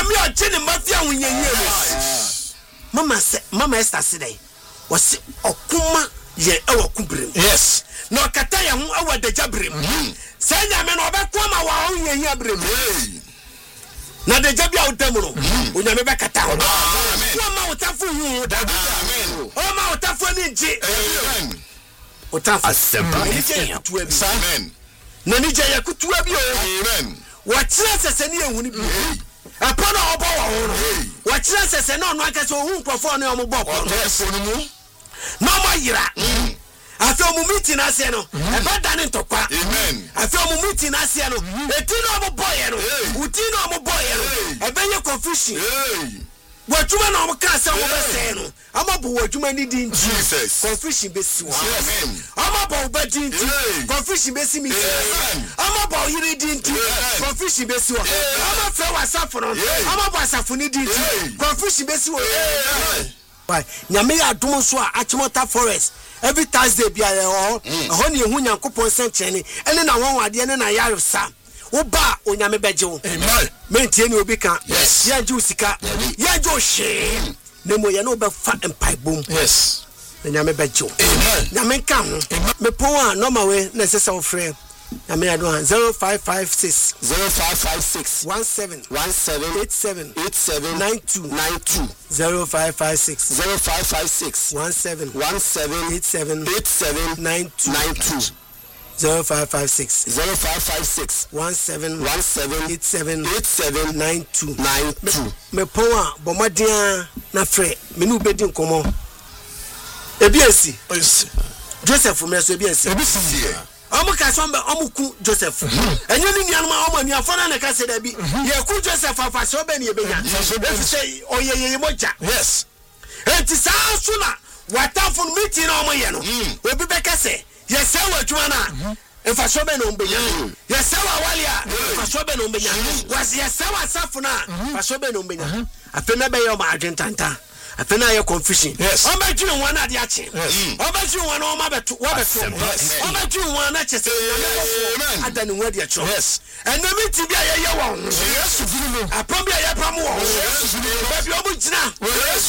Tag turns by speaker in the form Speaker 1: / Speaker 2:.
Speaker 1: nyame ogye ne mafia wonyenye mama Esther said was okuma ye ewo kubrem
Speaker 2: yes
Speaker 1: no kata ye ho ewo dajabrem say nyame no obekoma wa wonyenye brem na dajabia udemu no onyame be kata ho ma utafu hu amen o ma utafu ni ji amen utafu amen na ni je yakutua bi o amen wa kire sese ni ehuni bi apana obo wa ho wa kire sese na ono akase ohun nkofo na omo bọ ko no ma yira afi omu meeting ase no e ba dane ntokwa amen afi omu meeting ase no eti na omo boye no uti na omo boye no e benye confusion wajuma na omo ka se omo be no amabu wajuma ni di Jesus confusion be si wa amen amabu ba di nti confusion be si mi amabu yiri di nti confusion be si wa amafu wasafo no amabu asafo ni di nti confusion be si wa why nyame ya dum so a Achimota Forest every Thursday bia ho ni ehu Nyankopon senchene ene na won wade ene na yaresa wo ba onyame beje wo amen mentie ni obi kan yes ya ju sika ya ju hye nemo ye no be fa empire bom
Speaker 2: yes
Speaker 1: nyame beje wo
Speaker 2: amen
Speaker 1: nyame kan me pon a normal way na sesa wo frɛ nyame ya do 0556 17 87 92 0556 17 87 92 0556 17 87 92 me pon a bomadia na frɛ me no bedi nkomo ebiesi Joseph meso ebiesi omu ka sombe omu ku Joseph enye ni nianuma omu ni afona na ka se da bi ye ku Joseph afa so be ni ebenya e say oyeyeye moja
Speaker 2: yes
Speaker 1: enti sa suna watafun meeting na omu ye no obi be ka se ye se wadwuma na efa so be no mbenya ye se wa wale a efa so be no mbenya was ye se wa safuna efa so be no mbenya afena be yo ma adwentanta afena ye confusion o ba twi won na de ache o ba twi won na o ma beto wa beto o ba twi won na chese na adani wadi acho enemi ti bia ye won yesu funu apam bia ye pam won ba bi o bu gina